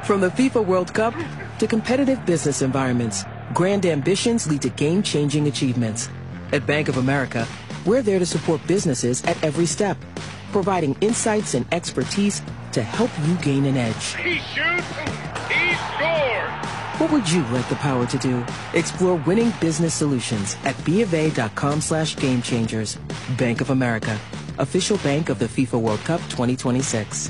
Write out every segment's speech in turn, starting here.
From the FIFA World Cup to competitive business environments, grand ambitions lead to game-changing achievements. At Bank of America, we're there to support businesses at every step, providing insights and expertise to help you gain an edge. He shoots, he scores! What would you like the power to do? Explore winning business solutions at BofA.com/gamechangers. Bank of America, official bank of the FIFA World Cup 2026.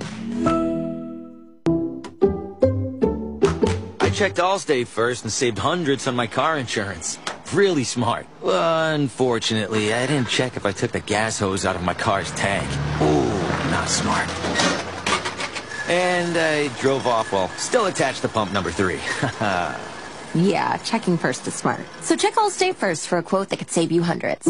I checked Allstate first and saved hundreds on my car insurance. Really smart. Unfortunately, I didn't check if I took the gas hose out of my car's tank. Ooh, not smart. And I drove off while still attached to pump number 3. Yeah, checking first is smart. So check Allstate first for a quote that could save you hundreds.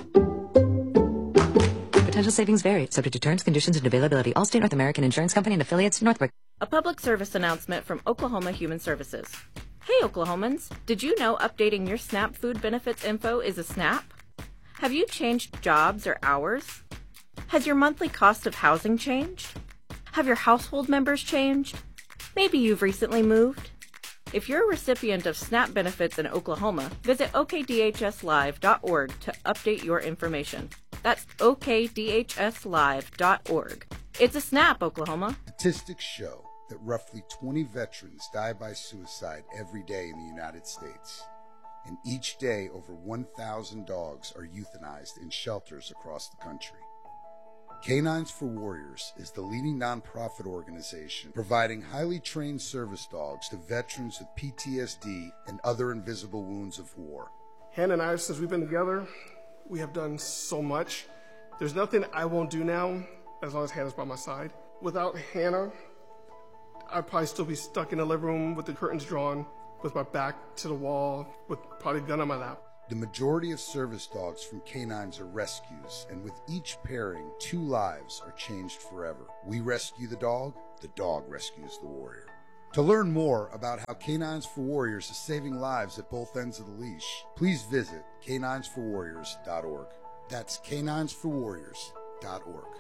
Potential savings vary, subject to terms, conditions, and availability. Allstate North American Insurance Company and affiliates, Northbrook. A public service announcement from Oklahoma Human Services. Hey, Oklahomans, did you know updating your SNAP food benefits info is a snap? Have you changed jobs or hours? Has your monthly cost of housing changed? Have your household members changed? Maybe you've recently moved. If you're a recipient of SNAP benefits in Oklahoma, visit okdhslive.org to update your information. That's okdhslive.org. It's a SNAP, Oklahoma. Statistics show that roughly 20 veterans die by suicide every day in the United States. And each day, over 1,000 dogs are euthanized in shelters across the country. Canines for Warriors is the leading nonprofit organization providing highly trained service dogs to veterans with PTSD and other invisible wounds of war. Hannah and I, since we've been together, we have done so much. There's nothing I won't do now as long as Hannah's by my side. Without Hannah, I'd probably still be stuck in the living room with the curtains drawn, with my back to the wall, with probably a gun on my lap. The majority of service dogs from canines are rescues, and with each pairing, 2 lives are changed forever. We rescue the dog rescues the warrior. To learn more about how Canines for Warriors is saving lives at both ends of the leash, please visit caninesforwarriors.org. That's caninesforwarriors.org.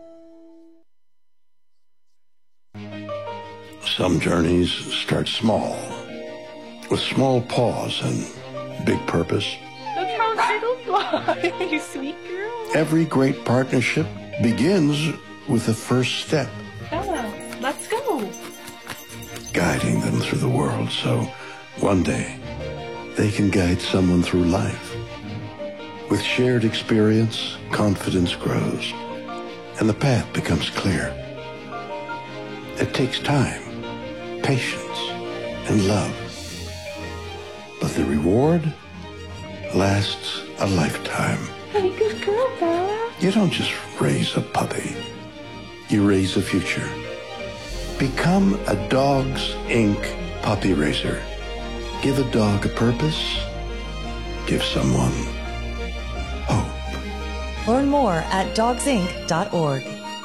Some journeys start small, with small paws and big purpose. Look how little fly, you sweet girl. Every great partnership begins with the first step. Bella, let's go. Guiding them through the world so one day they can guide someone through life. With shared experience, confidence grows, and the path becomes clear. It takes time, patience, and love. But the reward lasts a lifetime. Hey, good girl, Bella. You don't just raise a puppy. You raise a future. Become a Dogs Inc. puppy raiser. Give a dog a purpose. Give someone hope. Learn more at dogsinc.org.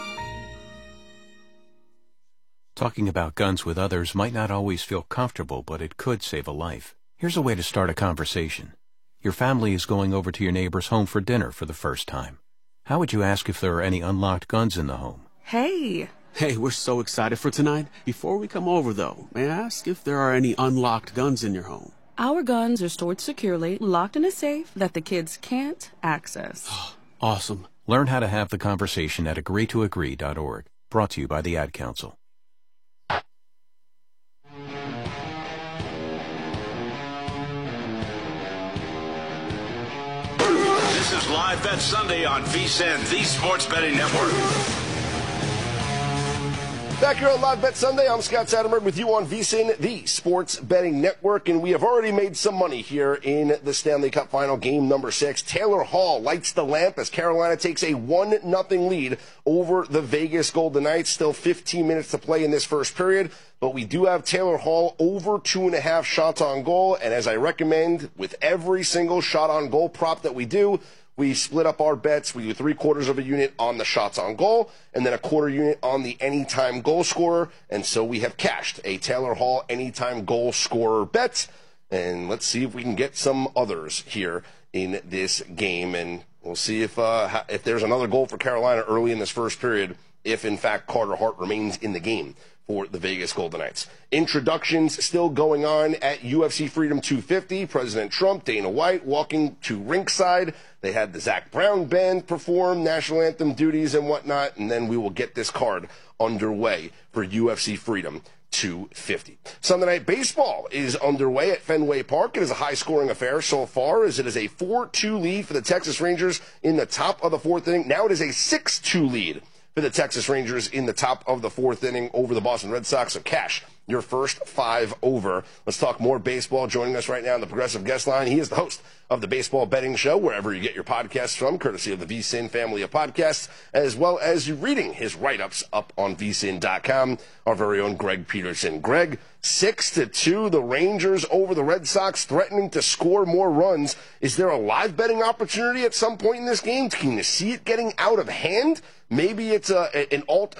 Talking about guns with others might not always feel comfortable, but it could save a life. Here's a way to start a conversation. Your family is going over to your neighbor's home for dinner for the first time. How would you ask if there are any unlocked guns in the home? Hey, we're so excited for tonight. Before we come over, though, may I ask if there are any unlocked guns in your home? Our guns are stored securely, locked in a safe that the kids can't access. Awesome. Learn how to have the conversation at agreetoagree.org. Brought to you by the Ad Council. This is Live Bet Sunday on VSiN, the Sports Betting Network. Back here on Live Bet Sunday, I'm Scott Satterberg with you on VSiN, the Sports Betting Network, and we have already made some money here in the Stanley Cup Final, game number 6. Taylor Hall lights the lamp as Carolina takes a 1-0 lead over the Vegas Golden Knights. Still 15 minutes to play in this first period, but we do have Taylor Hall over 2.5 shots on goal, and as I recommend with every single shot on goal prop that we do, we split up our bets. We do 3/4 of a unit on the shots on goal and then a 1/4 unit on the anytime goal scorer. And so we have cashed a Taylor Hall anytime goal scorer bet. And let's see if we can get some others here in this game. And we'll see if there's another goal for Carolina early in this first period. if, in fact, Carter Hart remains in the game for the Vegas Golden Knights. Introductions still going on at UFC Freedom 250. President Trump, Dana White walking to rinkside. They had the Zac Brown Band perform national anthem duties and whatnot, and then we will get this card underway for UFC Freedom 250. Sunday Night Baseball is underway at Fenway Park. It is a high-scoring affair so far, as it is a 4-2 lead for the Texas Rangers in the top of the fourth inning. Now it is a 6-2 lead for the Texas Rangers in the top of the fourth inning over the Boston Red Sox. So, Cash, your first 5 over. Let's talk more baseball. Joining us right now on the Progressive Guest Line, he is the host of the Baseball Betting Show, wherever you get your podcasts from, courtesy of the VSiN family of podcasts, as well as you reading his write-ups up on VSiN.com, our very own Greg Peterson. Greg, 6-2, the Rangers over the Red Sox, threatening to score more runs. Is there a live betting opportunity at some point in this game? Can you see it getting out of hand? Maybe it's an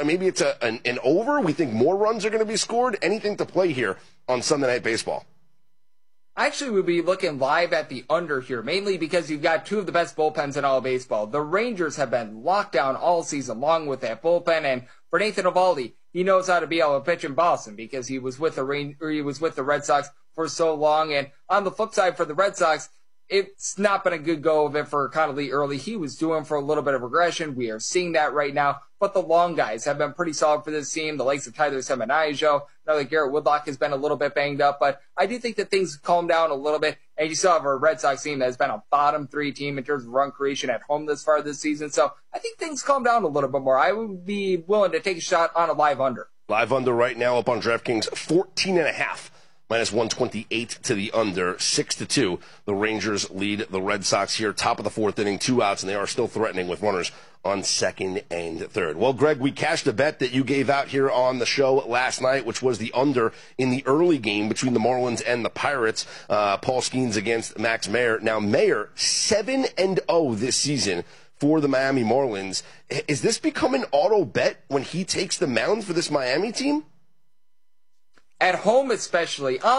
over. We think more runs are going to be scored. Anything to play here on Sunday Night Baseball? I actually would be looking live at the under here, mainly because you've got two of the best bullpens in all of baseball. The Rangers have been locked down all season long with that bullpen, and for Nathan Eovaldi, he knows how to be able to pitch in Boston because he was with the Red Sox for so long. And on the flip side, for the Red Sox, it's not been a good go of it for Connolly early. He was due for a little bit of regression. We are seeing that right now. But the long guys have been pretty solid for this team. The likes of Tyler Semenyajo. Now that Garrett Woodlock has been a little bit banged up. But I do think that things calm down a little bit. And you still have a Red Sox team that has been a bottom 3 team in terms of run creation at home this far this season. So I think things calm down a little bit more. I would be willing to take a shot on a live under. Live under right now up on DraftKings, 14.5. Minus 128 to the under, 6-2. The Rangers lead the Red Sox here, top of the fourth inning, 2 outs, and they are still threatening with runners on second and third. Well, Greg, we cashed a bet that you gave out here on the show last night, which was the under in the early game between the Marlins and the Pirates. Paul Skeens against Max Meyer. Now, Meyer, 7-0 this season for the Miami Marlins. Is this become an auto bet when he takes the mound for this Miami team? At home especially.